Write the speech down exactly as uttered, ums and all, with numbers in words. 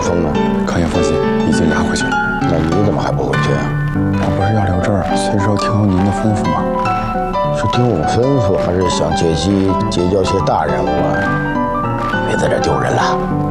封呢？ 康爷放心，已经押回去了。 那你怎么还不回去啊？ 我不是要留这儿，随时要听候您的吩咐吗？ 是听我吩咐，还是想借机结交些大人物啊？别在这丢人了。